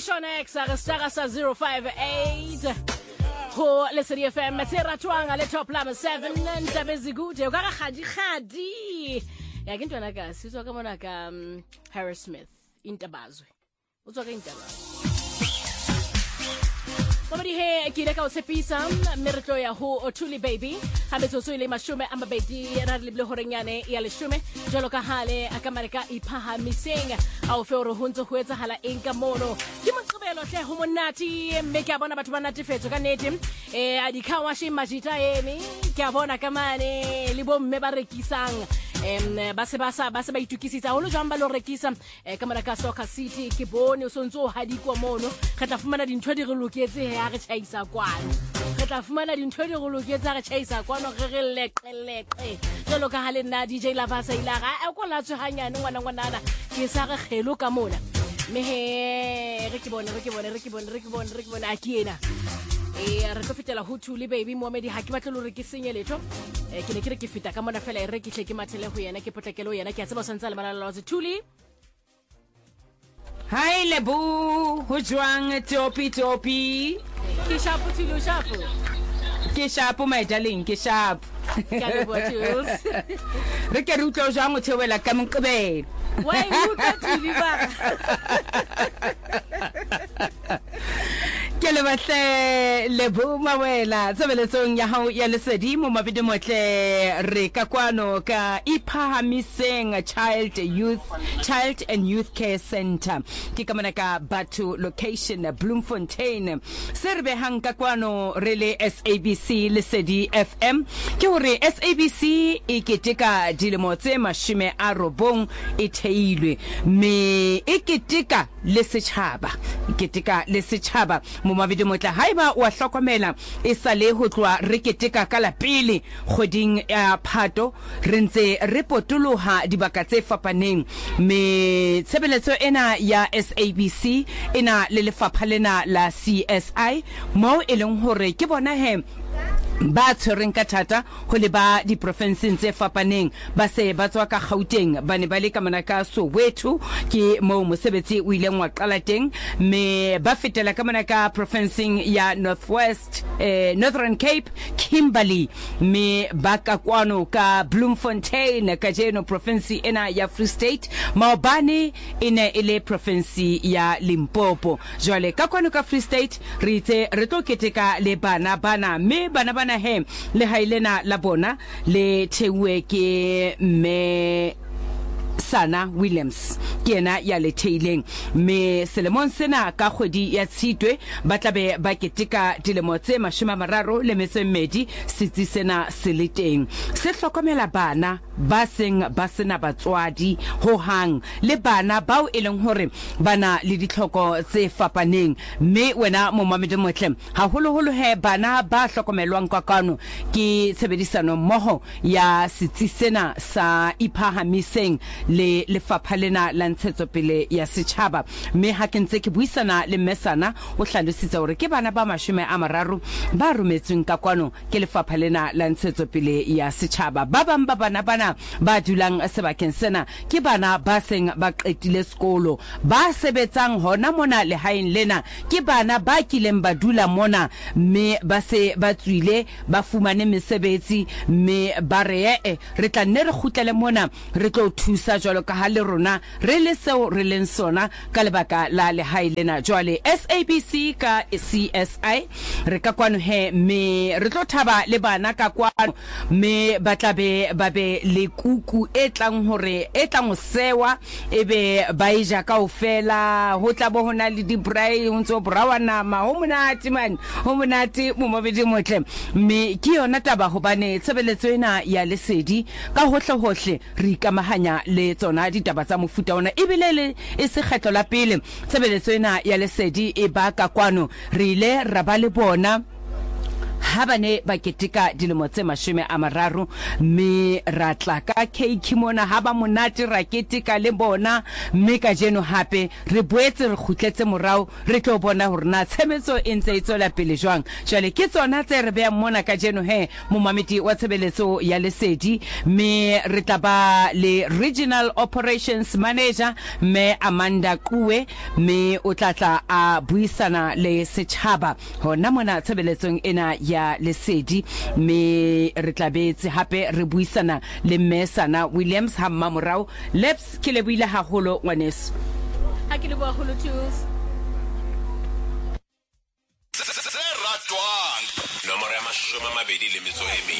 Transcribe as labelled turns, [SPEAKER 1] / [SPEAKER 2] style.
[SPEAKER 1] Shonex Sagasa 058 ho Lesedi FM Tsera Twanga le top lama 7 Ndabezi Gude o ka khadi ya ke ntwana ka sizwa ka mona ka Harris Smith Intabazwe o tswa ka Intabazwe Komedi he ke ile ka o tshepisa meretlo ya ho Thuli baby ha metsotso ile mashume a mabedi ra le ble horenyane ya leshume jalo ka hale akamareka iphahamiseng a o fe o re hontse ho etsahala eng ka mono ke moqebelo hle ho monati mme ke a bona batho ba natifetso ka nete a dikhawashi majita emi ke a bona ka mane le bomme ba rekisang ba se ba itukisitsa holo jang ba lo rekisa ka mara ka Soccer City ke bone o sontso ha di kwa mono re tla fumana dintho di re loketse he a re chaisa kwano re tla fumana dintho di re loketse a re chaisa kwano re leqeleqe jalo ka hale nna DJ Lavasa ilaga a kwa latswe hanyane ngwana ke sa re khelo ka mona me he re ke bone a ke ena re go fitela ho Thuli baby Mohammed ha ke batla lo re ke senye letho ke ne ke fita ka mona fela re ke tle ke mathele ho yena ke potlakelo yena ke a tseba santsa le malala wa Thuli
[SPEAKER 2] Hi Lebu ho jwang topi
[SPEAKER 1] ke shapo Thuli o shapo
[SPEAKER 2] ke shapo my darling ke shapo
[SPEAKER 1] ka le botuls
[SPEAKER 2] re ke rutlo jwang o thewela ka Moqebelo
[SPEAKER 1] why you got Thuli ba
[SPEAKER 2] ke le batle Lebu mawela tsebeletsong ya hao ya Lesedi mo mabidi motle re ka kwano ka iphahamiseng child and youth care center ke ka mona ka Batho location Bloemfontein se re behang ka kwano re le SABC Lesedi FM ke hore SABC e keteka dilemo tse 90 e theilwe me e keteka le setjhaba mo mabidi motla haiba wa hlokomela e sale ho tloa re keteka ka la pele kgoding ya Phato re ntse re potoloha dibaka tse fapaneng me tshebeletso ena ya SABC ena le lefapha lena la CSI mo e leng hore ke bona he ba tshwereng ka thata ho le ba di provinces tse fapaneng ba se ba tswa ka Gauteng ba ne ba le ka mona ka Soweto ke mo mosebetsi o ile ngwa qala teng me ba fetela ka mona ka provinceng ya Northern Cape Kimberley me ba ka kwano ka Bloemfontein ka jeno province ena ya Free State maobane ene ile province ya Limpopo jwale ka kwano ka Free State re tlo keteka le bana me bana he le hailena la bona le thewe ke me Sana Williams kena ya le taileng me Selemon sena ka kgwedi ya Tshitwe ba tlabe ba keteka dilemo tse 32 setsi sena se le teng se hlokomela bana ba seng ba sena batswadi ho hang le bana bao e leng hore bana le ditlhoko tse fapaneng me wena mo Mohammed Motlem ha holo he bana ba hlokomelwang ka kano ke tshebedisano mmoho ya setsi sena sa iphahamiseng le lefapha lena la ntshetsopele ya setjhaba me ha ke ntse ke buisana le Mesana o hlalositse hore ke bana ba 30 ba rometsweng ka kwano ke lefapha lena la ntshetsopele ya setjhaba ba bang ba bana ba dulang sebakeng sena ke bana ba seng ba qetile sekolo ba sebetsang hona mona le haeng lena ke bana ba kileng ba dula mona me ba se ba tswile ba fumane mesebetsi me ba re re tla nne re khutlele mona re tlo thusa jwalo ka hale rona re le seo re leng sona ka lebaka la le hae lena jwale SABC ka CSI re ka kwano he me re tlo thaba le bana ka kwano me batlabe ba be le kuku e tlang o sewa ebe ba ija kaofela ho tla bo hona le di braai ho ntso brawa nama ho monate man ho monate mo Mohammed Motlem me ke yona taba hobane tshebeletso ena ya Lesedi ka hohle re ikamahanya le tsona ditaba tsa mofuta ona ebile e se kgetlo la pele tshebeletso ena ya Lesedi e ba ka kwano re ile ra ba le bona ha bane ba keteka dilemo tse 30 mme ra tla ka cake mona ha ba monate ra keteka le bona mme ka jeno hape re boetse re khutletse morao re tlo bona hore na tshemetso e ntse e tswela pele jwang jwale ke tsona tse re bea mona ka jeno he momamedi wa tshebeletso ya Lesedi mme re tla ba le regional operations manager me Amanda Kuwe me o tlatla a buisana le setjhaba hona mona tshebeletsong ena ya Lesedi me re tlabetse hape re buisana le Mesana Williams ha mamorao Leps ke le buile haholo ngwaneso
[SPEAKER 1] ha ke le bua holo tools
[SPEAKER 3] Ratwang nomoro ya 22